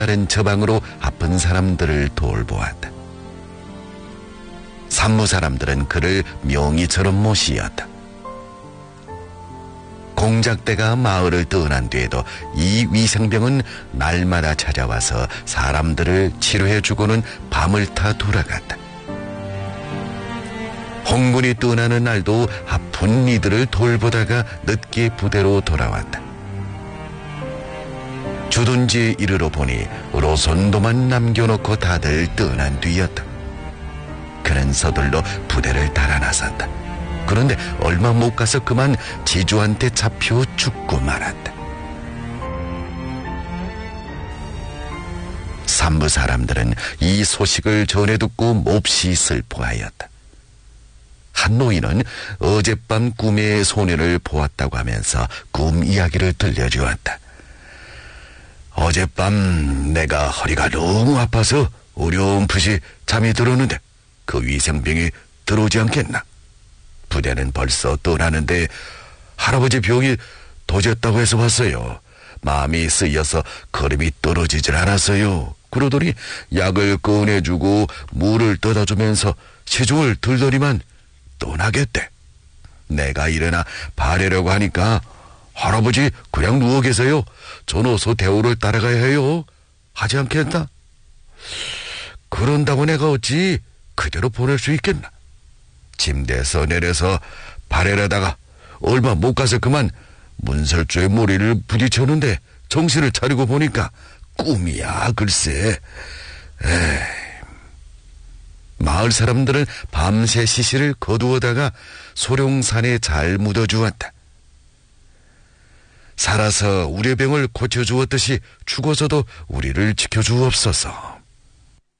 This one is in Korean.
다른 저방으로 아픈 사람들을 돌보았다. 산무 사람들은 그를 명의처럼 모시었다. 공작대가 마을을 떠난 뒤에도 이 위생병은 날마다 찾아와서 사람들을 치료해주고는 밤을 타 돌아갔다. 홍군이 떠나는 날도 아픈 이들을 돌보다가 늦게 부대로 돌아왔다. 주둔지에 이르러 보니 로선도만 남겨놓고 다들 떠난 뒤였다. 그는 서둘러 부대를 달아 나섰다. 그런데 얼마 못 가서 그만 지주한테 잡혀 죽고 말았다. 산부 사람들은 이 소식을 전해 듣고 몹시 슬퍼하였다. 한 노인은 어젯밤 꿈에 소년을 보았다고 하면서 꿈 이야기를 들려주었다. 어젯밤 내가 허리가 너무 아파서 어렴풋이 잠이 들었는데 그 위생병이 들어오지 않겠나? 부대는 벌써 떠나는데 할아버지 병이 도졌다고 해서 왔어요. 마음이 쓰여서 걸음이 떨어지질 않았어요. 그러더니 약을 꺼내주고 물을 떠다주면서 시중을 들더니만 떠나겠대. 내가 일어나 바래려고 하니까 할아버지 그냥 누워 계세요. 전호소 대우를 따라가야 해요. 하지 않겠나? 그런다고 내가 어찌 그대로 보낼 수 있겠나? 침대에서 내려서 바래려다가 얼마 못 가서 그만 문설주에 머리를 부딪혔는데 정신을 차리고 보니까 꿈이야 글쎄. 마을 사람들은 밤새 시신을 거두어다가 소룡산에 잘 묻어주었다. 살아서 우리 병을 고쳐주었듯이 죽어서도 우리를 지켜주옵소서.